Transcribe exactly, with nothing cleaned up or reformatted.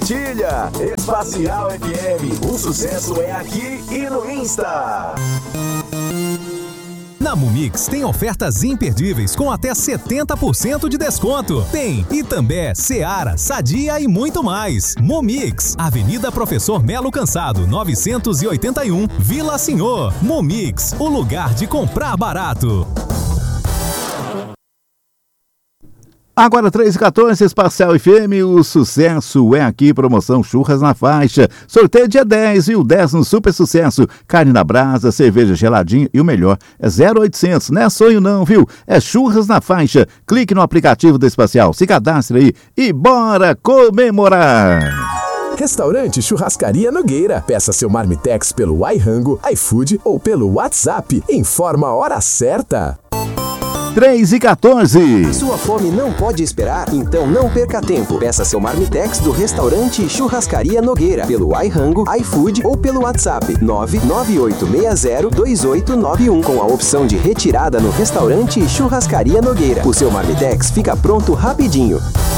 compartilha. Espacial F M, o sucesso é aqui e no Insta. Na Mumix tem ofertas imperdíveis com até setenta por cento de desconto. Tem Itambé, Seara, Sadia e muito mais. Mumix, Avenida Professor Melo Cansado, novecentos e oitenta e um, Vila Senhor. Mumix, o lugar de comprar barato. Agora três e quatorze, Espacial F M, o sucesso é aqui, promoção Churras na Faixa. Sorteio dia dez e o dez no super sucesso. Carne na brasa, cerveja geladinha e o melhor é zero oitocentos, não é sonho não, viu? É Churras na Faixa. Clique no aplicativo do Espacial, se cadastre aí e bora comemorar! Restaurante Churrascaria Nogueira. Peça seu marmitex pelo iRango, iFood ou pelo WhatsApp. Informa a hora certa. três e quatorze. Sua fome não pode esperar? Então não perca tempo. Peça seu marmitex do restaurante Churrascaria Nogueira pelo iRango, iFood ou pelo WhatsApp nove nove oito seis zero dois oito nove um com a opção de retirada no restaurante Churrascaria Nogueira. O seu marmitex fica pronto rapidinho.